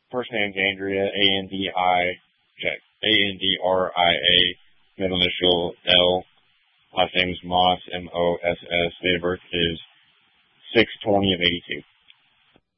First name's Andrea, A-N-D-R-I-A, middle initial L. Last name's Moss, M-O-S-S. Date of birth is 6/20 of 82.